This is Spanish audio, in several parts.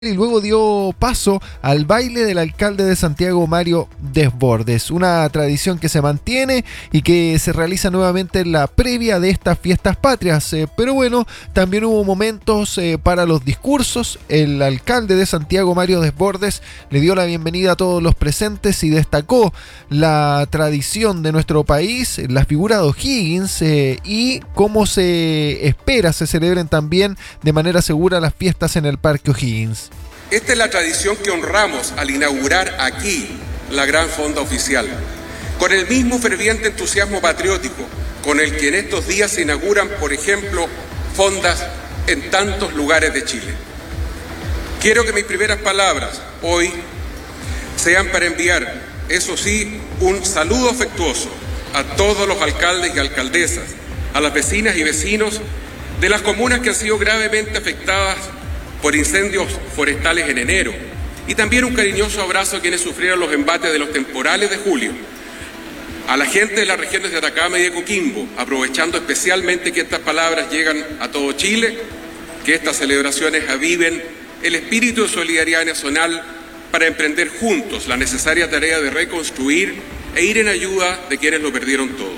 y luego dio paso al baile del alcalde de Santiago, Mario Desbordes, una tradición que se mantiene y que se realiza nuevamente en la previa de estas fiestas patrias. Pero bueno, también hubo momentos para los discursos. El alcalde de Santiago, Mario Desbordes, le dio la bienvenida a todos los presentes y destacó la tradición de nuestro país, la figura de O'Higgins y cómo se espera se celebren también de manera segura las fiestas en el Parque O'Higgins. Esta es la tradición que honramos al inaugurar aquí la gran fonda oficial, con el mismo ferviente entusiasmo patriótico con el que en estos días se inauguran, por ejemplo, fondas en tantos lugares de Chile. Quiero que mis primeras palabras hoy sean para enviar, eso sí, un saludo afectuoso a todos los alcaldes y alcaldesas, a las vecinas y vecinos de las comunas que han sido gravemente afectadas por incendios forestales en enero, y también un cariñoso abrazo a quienes sufrieron los embates de los temporales de julio, a la gente de las regiones de Atacama y de Coquimbo, aprovechando especialmente que estas palabras llegan a todo Chile, que estas celebraciones aviven el espíritu de solidaridad nacional para emprender juntos la necesaria tarea de reconstruir e ir en ayuda de quienes lo perdieron todo.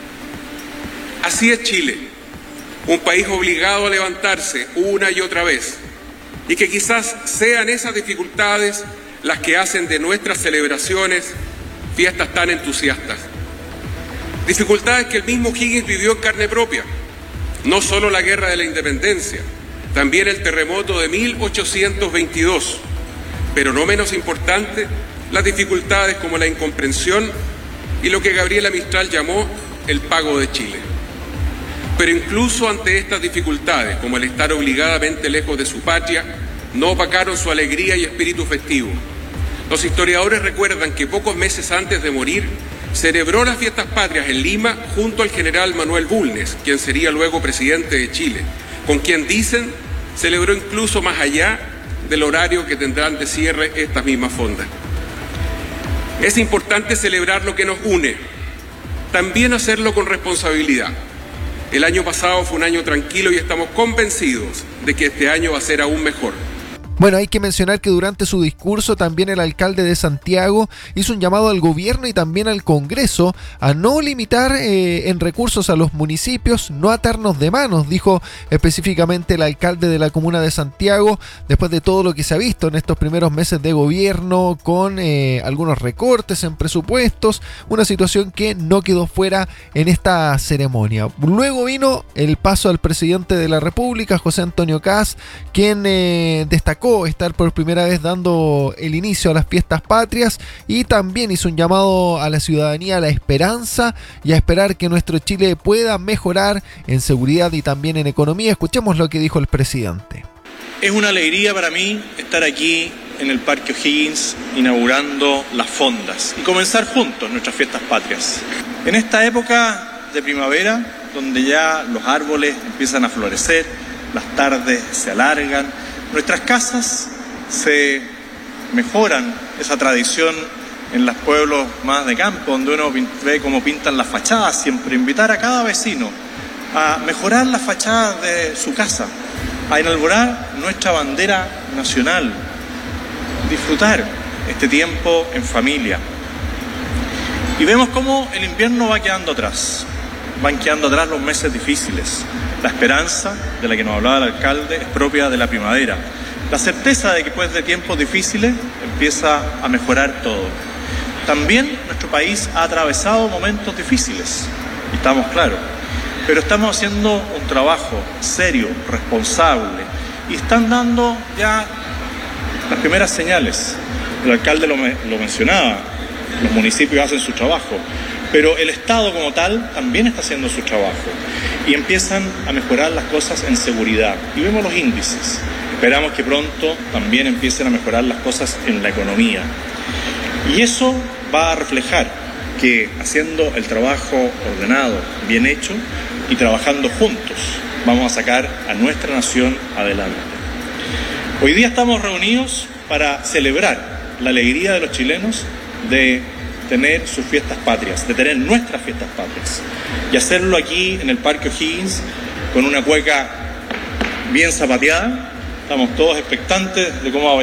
Así es Chile, un país obligado a levantarse una y otra vez, y que quizás sean esas dificultades las que hacen de nuestras celebraciones fiestas tan entusiastas. Dificultades que el mismo O'Higgins vivió en carne propia. No solo la Guerra de la Independencia, también el terremoto de 1822, pero no menos importante, las dificultades como la incomprensión y lo que Gabriela Mistral llamó el pago de Chile. Pero incluso ante estas dificultades, como el estar obligadamente lejos de su patria, no opacaron su alegría y espíritu festivo. Los historiadores recuerdan que pocos meses antes de morir, celebró las fiestas patrias en Lima junto al general Manuel Bulnes, quien sería luego presidente de Chile, con quien dicen celebró incluso más allá del horario que tendrán de cierre estas mismas fondas. Es importante celebrar lo que nos une, también hacerlo con responsabilidad. El año pasado fue un año tranquilo y estamos convencidos de que este año va a ser aún mejor. Bueno, hay que mencionar que durante su discurso también el alcalde de Santiago hizo un llamado al gobierno y también al Congreso a no limitar en recursos a los municipios, no atarnos de manos, dijo específicamente el alcalde de la comuna de Santiago, después de todo lo que se ha visto en estos primeros meses de gobierno con algunos recortes en presupuestos, una situación que no quedó fuera en esta ceremonia. Luego vino el paso al presidente de la República, José Antonio Kast, quien destacó estar por primera vez dando el inicio a las fiestas patrias y también hizo un llamado a la ciudadanía a la esperanza y a esperar que nuestro Chile pueda mejorar en seguridad y también en economía. Escuchemos lo que dijo el presidente. Es una alegría para mí estar aquí en el Parque O'Higgins inaugurando las fondas y comenzar juntos nuestras fiestas patrias. En esta época de primavera, donde ya los árboles empiezan a florecer, las tardes se alargan, nuestras casas se mejoran, esa tradición en los pueblos más de campo, donde uno ve cómo pintan las fachadas, siempre invitar a cada vecino a mejorar las fachadas de su casa, a inaugurar nuestra bandera nacional, disfrutar este tiempo en familia. Y vemos cómo el invierno va quedando atrás, van quedando atrás los meses difíciles. La esperanza de la que nos hablaba el alcalde es propia de la primavera. La certeza de que después de tiempos difíciles empieza a mejorar todo. También nuestro país ha atravesado momentos difíciles, y estamos claros, pero estamos haciendo un trabajo serio, responsable, y están dando ya las primeras señales. El alcalde lo mencionaba, los municipios hacen su trabajo, pero el Estado como tal también está haciendo su trabajo y empiezan a mejorar las cosas en seguridad. Y vemos los índices. Esperamos que pronto también empiecen a mejorar las cosas en la economía. Y eso va a reflejar que haciendo el trabajo ordenado, bien hecho y trabajando juntos, vamos a sacar a nuestra nación adelante. Hoy día estamos reunidos para celebrar la alegría de los chilenos de tener sus fiestas patrias, de tener nuestras fiestas patrias, y hacerlo aquí en el Parque O'Higgins con una cueca bien zapateada, Estamos todos expectantes de cómo va a